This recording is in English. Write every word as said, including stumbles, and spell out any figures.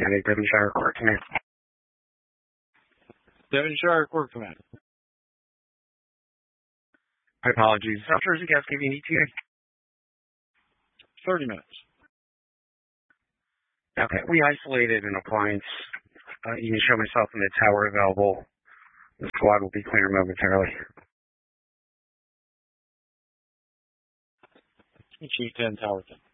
County, Devonshire Court Command. Devonshire Court Command. My apologies. How much is the gas giving E T A? thirty minutes. Okay. We isolated an appliance. Uh, you can show myself in the tower available. The squad will be clear momentarily. Chief ten, Tower ten.